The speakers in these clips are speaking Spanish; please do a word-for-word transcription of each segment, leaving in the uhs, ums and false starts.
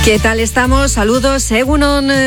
¿Qué tal estamos? Saludos. Según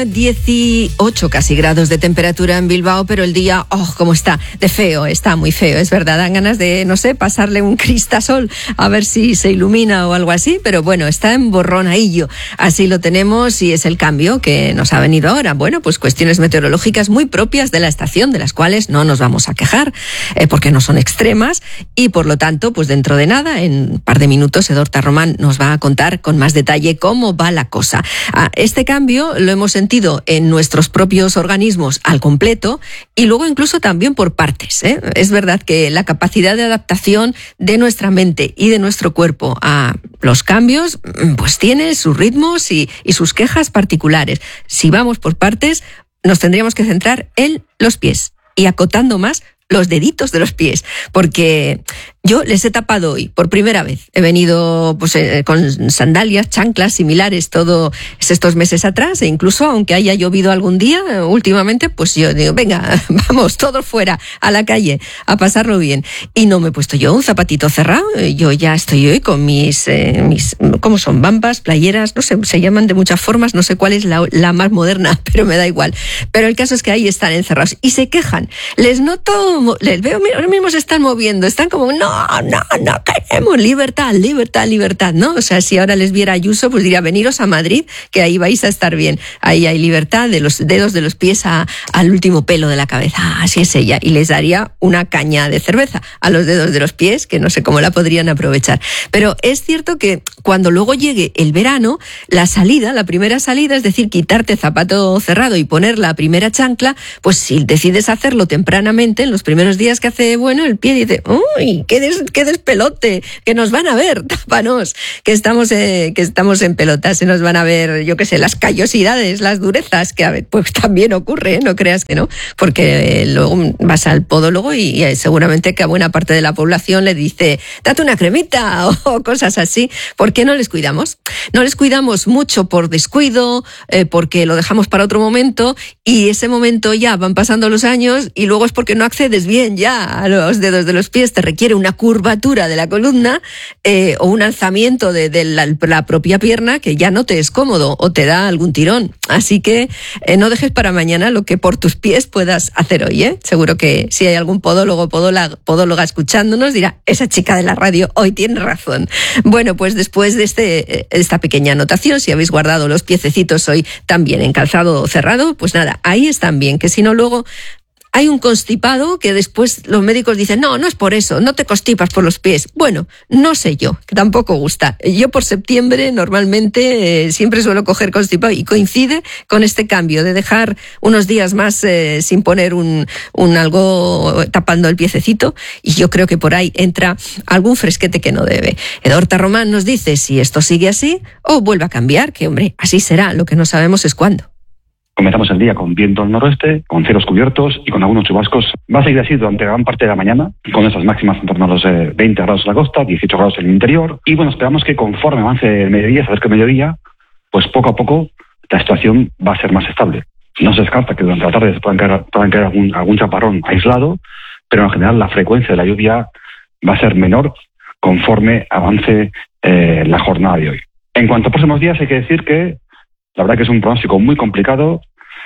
dieciocho casi grados de temperatura en Bilbao, pero el día, oh, cómo está, de feo, está muy feo, es verdad. Dan ganas de, no sé, pasarle un cristasol a ver si se ilumina o algo así, pero bueno, está en borronadillo. Así lo tenemos y es el cambio que nos ha venido ahora. Bueno, pues cuestiones meteorológicas muy propias de la estación, de las cuales no nos vamos a quejar, eh, porque no son extremas y por lo tanto, pues dentro de nada, en un par de minutos, Edorta Román nos va a contar con más detalle cómo va la cosa. Este cambio lo hemos sentido en nuestros propios organismos al completo y luego incluso también por partes, ¿eh? Es verdad que la capacidad de adaptación de nuestra mente y de nuestro cuerpo a los cambios pues tiene sus ritmos y, y sus quejas particulares. Si vamos por partes, nos tendríamos que centrar en los pies y acotando más los deditos de los pies, porque yo les he tapado hoy por primera vez. He venido pues eh, con sandalias, chanclas similares todos estos meses atrás, e incluso aunque haya llovido algún día últimamente, pues yo digo, venga, vamos todos fuera a la calle a pasarlo bien. Y no me he puesto yo un zapatito cerrado. Yo ya estoy hoy con mis, eh, mis ¿cómo son? Bambas, playeras, no sé, se llaman de muchas formas, no sé cuál es la, la más moderna, pero me da igual. Pero el caso es que ahí están encerrados y se quejan. Les noto, les veo, ahora mismo se están moviendo, están como, no, no, no queremos libertad, libertad, libertad, ¿no? O sea, si ahora les viera Ayuso, pues diría, veniros a Madrid, que ahí vais a estar bien. Ahí hay libertad, de los dedos de los pies a, al último pelo de la cabeza, así es ella. Y les daría una caña de cerveza a los dedos de los pies, que no sé cómo la podrían aprovechar. Pero es cierto que cuando luego llegue el verano, la salida, la primera salida, es decir, quitarte zapato cerrado y poner la primera chancla, pues si decides hacerlo tempranamente, en los primeros días que hace bueno el pie, dice, uy, qué, des, qué despelote, que nos van a ver, tápanos, que estamos, eh, que estamos en pelotas, se nos van a ver, yo qué sé, las callosidades, las durezas, que a ver, pues también ocurre, ¿eh? No creas que no, porque eh, luego vas al podólogo y, y seguramente que a buena parte de la población le dice, date una cremita o, o cosas así. ¿Por qué no les cuidamos? No les cuidamos mucho por descuido, eh, porque lo dejamos para otro momento y ese momento ya van pasando los años y luego es porque no accedes bien ya a los dedos de los pies, te requiere una curvatura de la columna eh, o un alzamiento de, de la, la propia pierna que ya no te es cómodo o te da algún tirón. Así que eh, no dejes para mañana lo que por tus pies puedas hacer hoy, ¿eh? Seguro que si hay algún podólogo o podóloga, podóloga escuchándonos dirá, esa chica de la radio hoy tiene razón. Bueno, pues después de este, esta pequeña anotación, si habéis guardado los piececitos hoy también en calzado cerrado, pues nada, ahí están bien, que si no luego hay un constipado que después los médicos dicen, no, no es por eso, no te constipas por los pies. Bueno, no sé yo, que tampoco gusta. Yo por septiembre normalmente eh, siempre suelo coger constipado y coincide con este cambio de dejar unos días más eh, sin poner un, un algo tapando el piececito y yo creo que por ahí entra algún fresquete que no debe. Edorta Román nos dice si esto sigue así o vuelve a cambiar, que hombre, así será, lo que no sabemos es cuándo. Comenzamos el día con viento al noroeste, con cielos cubiertos y con algunos chubascos. Va a seguir así durante gran parte de la mañana, con esas máximas en torno a los eh, veinte grados en la costa, dieciocho grados en el interior. Y bueno, esperamos que conforme avance el mediodía, saber que el mediodía, pues poco a poco la situación va a ser más estable. No se descarta que durante la tarde se puedan caer, puedan caer algún, algún chaparrón aislado, pero en general la frecuencia de la lluvia va a ser menor conforme avance eh, la jornada de hoy. En cuanto a próximos días, hay que decir que la verdad que es un pronóstico muy complicado.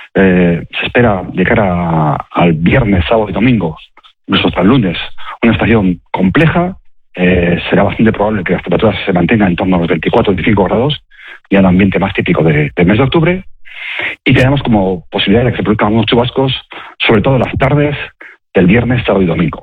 Eh, se espera de cara a, al viernes, sábado y domingo, incluso hasta el lunes, una estación compleja. Eh, será bastante probable que las temperaturas se mantengan en torno a los veinticuatro a veinticinco grados, ya en el ambiente más típico de, del mes de octubre. Y tenemos como posibilidad de que se produzcan algunos chubascos, sobre todo las tardes del viernes, sábado y domingo.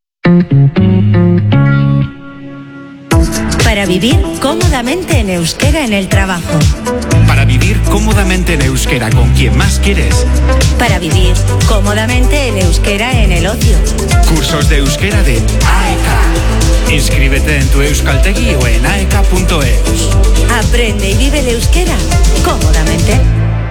Para vivir cómodamente en euskera en el trabajo. Para vivir cómodamente en euskera con quien más quieres. Para vivir cómodamente en euskera en el ocio. Cursos de euskera de A E K. Inscríbete en tu Euskaltegi o en aek punto eus. Aprende y vive el euskera cómodamente.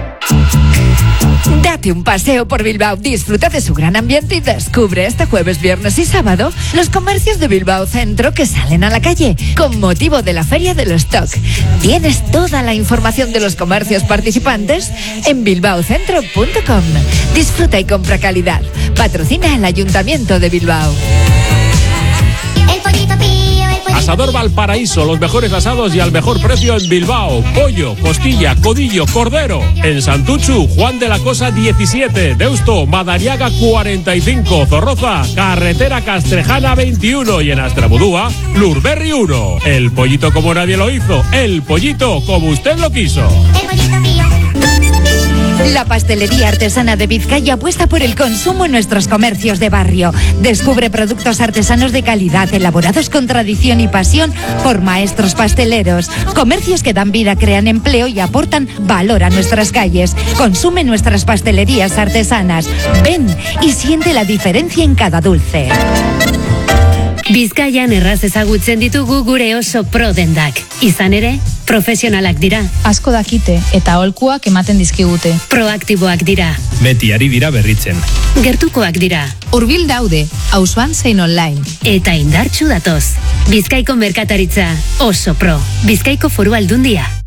Date un paseo por Bilbao, disfruta de su gran ambiente y descubre este jueves, viernes y sábado los comercios de Bilbao Centro que salen a la calle con motivo de la Feria de los T O C. Tienes toda la información de los comercios participantes en bilbao centro punto com. Disfruta y compra calidad. Patrocina el Ayuntamiento de Bilbao. El pollito pío, el Asador Valparaíso, los mejores asados y al mejor precio en Bilbao. Pollo, costilla, codillo, cordero. En Santuchu, Juan de la Cosa diecisiete. Deusto, Madariaga cuarenta y cinco. Zorroza, Carretera Castrejana veintiuno. Y en Astrabudúa, Lurberri uno. El pollito como nadie lo hizo. El pollito como usted lo quiso. El pollito mío. La pastelería artesana de Vizcaya apuesta por el consumo en nuestros comercios de barrio. Descubre productos artesanos de calidad, elaborados con tradición y pasión por maestros pasteleros. Comercios que dan vida, crean empleo y aportan valor a nuestras calles. Consume nuestras pastelerías artesanas. Ven y siente la diferencia en cada dulce. Bizkaian erraz ezagutzen ditugu gure oso pro dendak. Izan ere, profesionalak dira. Asko dakite eta aholkuak ematen dizkigute. Proaktiboak dira. Beti ari dira berritzen. Gertukoak dira. Hurbil daude, auzoan zein online. Eta indartsu datoz. Bizkaiko merkataritza oso pro. Bizkaiko Foru Aldundia.